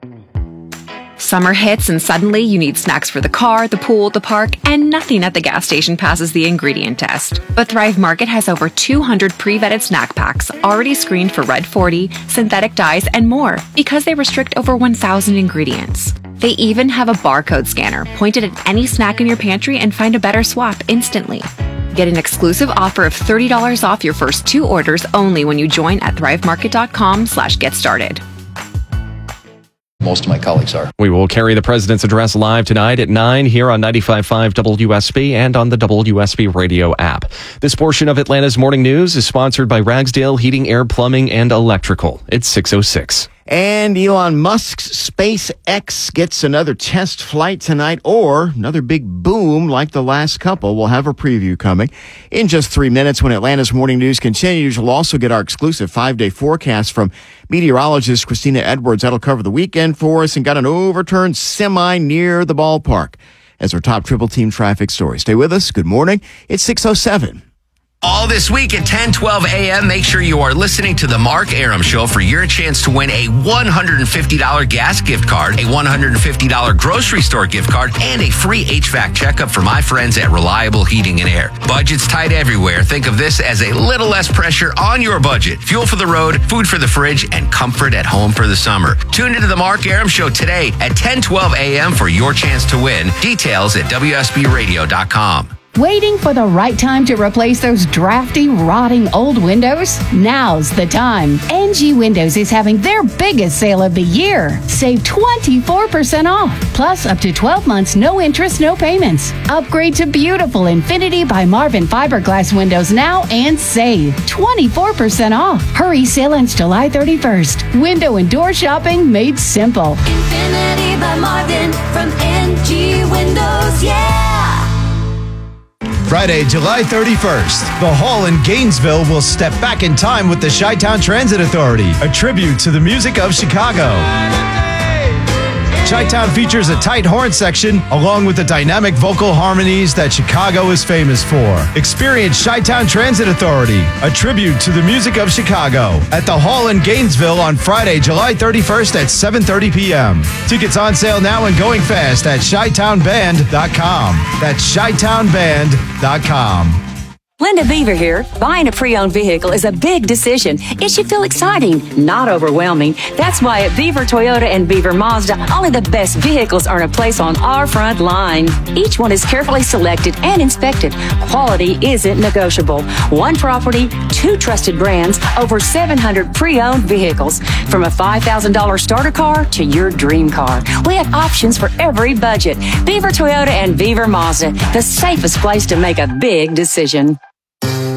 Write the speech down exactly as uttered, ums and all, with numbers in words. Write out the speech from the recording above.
Summer hits and suddenly you need snacks for the car, the pool, the park, and nothing at the gas station passes the ingredient test. But Thrive Market has over two hundred pre-vetted snack packs already screened for Red forty, synthetic dyes, and more because they restrict over one thousand ingredients. They even have a barcode scanner pointed at any snack in your pantry and find a better swap instantly. Get an exclusive offer of thirty dollars off your first two orders only when you join at thrivemarket.com slash get started. Most of my colleagues are. We will carry the president's address live tonight at nine here on ninety-five point five W S B and on the W S B radio app. This portion of Atlanta's Morning News is sponsored by Ragsdale Heating, Air, Plumbing, and Electrical. It's six oh six. And Elon Musk's SpaceX gets another test flight tonight, or another big boom like the last couple. We'll have a preview coming in just three minutes. When Atlanta's Morning News continues, we'll also get our exclusive five-day forecast from meteorologist Christina Edwards. That'll cover the weekend for us, and got an overturned semi near the ballpark as our top triple team traffic story. Stay with us. Good morning. It's six oh seven. All this week at ten twelve a.m., make sure you are listening to The Mark Arum Show for your chance to win a one hundred fifty dollars gas gift card, a one hundred fifty dollars grocery store gift card, and a free H V A C checkup for my friends at Reliable Heating and Air. Budget's tight everywhere. Think of this as a little less pressure on your budget. Fuel for the road, food for the fridge, and comfort at home for the summer. Tune into The Mark Arum Show today at ten twelve a.m. for your chance to win. Details at W S B radio dot com. Waiting for the right time to replace those drafty, rotting old windows? Now's the time. N G Windows is having their biggest sale of the year. Save twenty-four percent off, plus up to twelve months, no interest, no payments. Upgrade to beautiful Infinity by Marvin fiberglass windows now and save twenty-four percent off. Hurry, sale ends July thirty-first. Window and door shopping made simple. Infinity by Marvin from N G Windows, yeah! Friday, July thirty-first, the Hall in Gainesville will step back in time with the Chi-Town Transit Authority, a tribute to the music of Chicago. Chi-Town features a tight horn section along with the dynamic vocal harmonies that Chicago is famous for. Experience Chi-Town Transit Authority, a tribute to the music of Chicago, at the Hall in Gainesville on Friday, July thirty-first at seven thirty p.m. Tickets on sale now and going fast at chi town band dot com. That's chi town band dot com. Linda Beaver here. Buying a pre-owned vehicle is a big decision. It should feel exciting, not overwhelming. That's why at Beaver Toyota and Beaver Mazda, only the best vehicles earn a place on our front line. Each one is carefully selected and inspected. Quality isn't negotiable. One property, two trusted brands, over seven hundred pre-owned vehicles. From a five thousand dollars starter car to your dream car. We have options for every budget. Beaver Toyota and Beaver Mazda, the safest place to make a big decision.